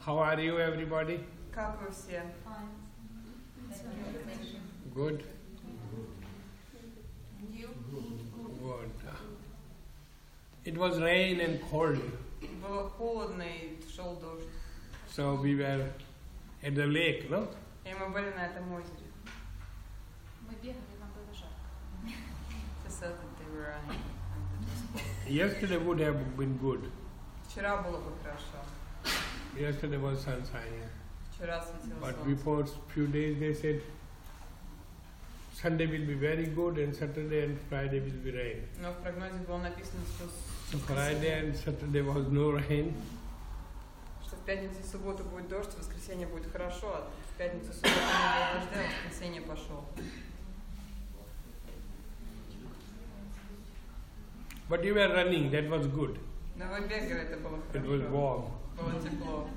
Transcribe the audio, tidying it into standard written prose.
How are you, everybody? Как вы все? Good? You? Good. It was rain and cold, Было холодно и шел дождь. so we were at the lake, no? И мы были на этом озере. Мы бегали, нам было жарко. She said that they were running and it was cold. Yesterday would have been good. Вчера было бы хорошо. Yesterday was sunshine. Вчера светило But солнце. before few days they said Sunday will be very good and Saturday and Friday will be rain. Но в прогнозе было написано, So Friday and Saturday was no rain. что в пятницу и субботу будет дождь, в воскресенье будет хорошо, а в пятницу и субботу не было дождя, а в воскресенье пошел. But you were running, that was good. Но вы бегали, это было It was хорошо. warm. Было тепло.